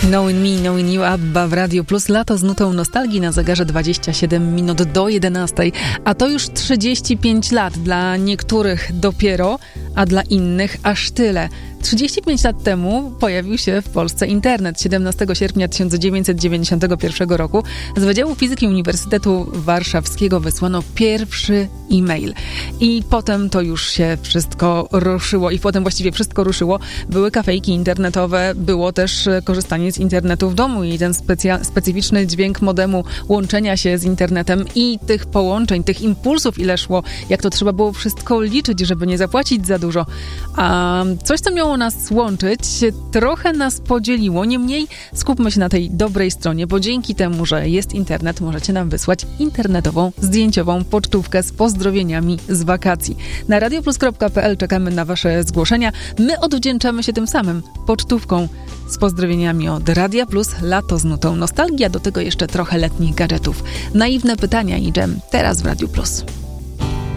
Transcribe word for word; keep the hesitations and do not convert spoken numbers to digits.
Knowing Me, Knowing You, Abba w Radio Plus. Lato z nutą nostalgii na zegarze dwadzieścia siedem minut do jedenastej. A to już trzydzieści pięć lat. Dla niektórych dopiero, a dla innych aż tyle. trzydzieści pięć lat temu pojawił się w Polsce internet. siedemnastego sierpnia tysiąc dziewięćset dziewięćdziesiątego pierwszego roku z Wydziału Fizyki Uniwersytetu Warszawskiego wysłano pierwszy e-mail. I potem to już się wszystko ruszyło. I potem właściwie wszystko ruszyło. Były kafejki internetowe, było też korzystanie z internetu w domu i ten specja- specyficzny dźwięk modemu łączenia się z internetem i tych połączeń, tych impulsów, ile szło, jak to trzeba było wszystko liczyć, żeby nie zapłacić za dużo. A coś, co miało nas łączyć, trochę nas podzieliło. Niemniej skupmy się na tej dobrej stronie, bo dzięki temu, że jest internet, możecie nam wysłać internetową, zdjęciową pocztówkę z pozdrowieniami z wakacji. Na radioplus kropka pe el czekamy na wasze zgłoszenia. My odwdzięczamy się tym samym pocztówką z pozdrowieniami od Radia Plus, lato z nutą nostalgia, do tego jeszcze trochę letnich gadżetów. Naiwne pytania i dżem teraz w Radiu Plus.